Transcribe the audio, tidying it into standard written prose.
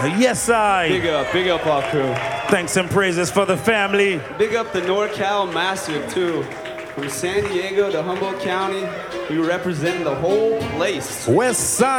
Yes, I. Big up our crew. Thanks and praises for the family. Big up the NorCal Massive too. From San Diego to Humboldt County, we represent the whole place. West Side.